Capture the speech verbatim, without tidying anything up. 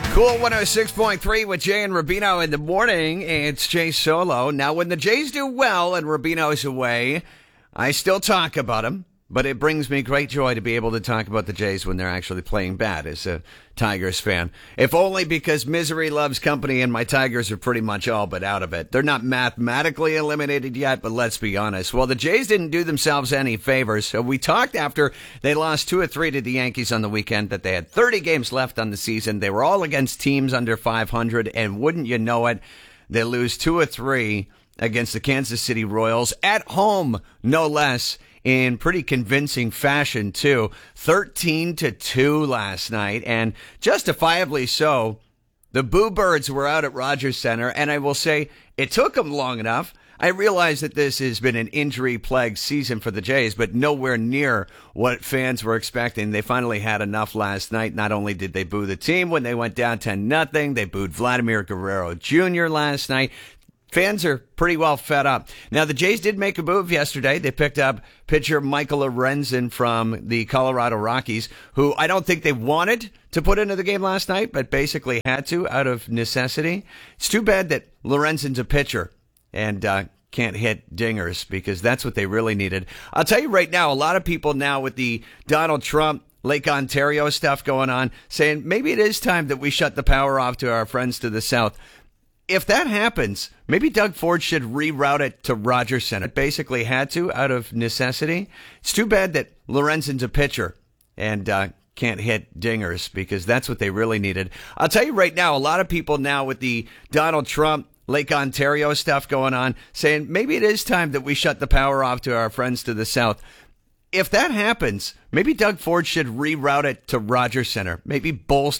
Cool one oh six point three with Jay and Rubino in the morning. It's Jay Solo. Now, when the Jays do well and Rubino's away, I still talk about them, but it brings me great joy to be able to talk about the Jays when they're actually playing bad as a Tigers fan. If only because misery loves company and my Tigers are pretty much all but out of it. They're not mathematically eliminated yet, but let's be honest. Well, the Jays didn't do themselves any favors. So we talked after they lost two or three to the Yankees on the weekend that they had thirty games left on the season. They were all against teams under five hundred, and wouldn't you know it, they lose two or three against the Kansas City Royals at home, no less, in pretty convincing fashion, too. thirteen to two last night, and justifiably so. The Boo Birds were out at Rogers Center, and I will say it took them long enough. I realize that this has been an injury-plagued season for the Jays, but nowhere near what fans were expecting. They finally had enough last night. Not only did they boo the team when they went down ten nothing, they booed Vladimir Guerrero Junior last night. Fans are pretty well fed up. Now, the Jays did make a move yesterday. They picked up pitcher Michael Lorenzen from the Colorado Rockies, who I don't think they wanted to put into the game last night, but basically had to out of necessity. It's too bad that Lorenzen's a pitcher and uh, can't hit dingers, because that's what they really needed. I'll tell you right now, a lot of people now with the Donald Trump Lake Ontario stuff going on, saying maybe it is time that we shut the power off to our friends to the south. If that happens, maybe Doug Ford should reroute it to Rogers Center. It basically had to out of necessity. It's too bad that Lorenzen's a pitcher and uh, can't hit dingers, because that's what they really needed. I'll tell you right now, a lot of people now with the Donald Trump Lake Ontario stuff going on, saying maybe it is time that we shut the power off to our friends to the south. If that happens, maybe Doug Ford should reroute it to Rogers Center. Maybe bolster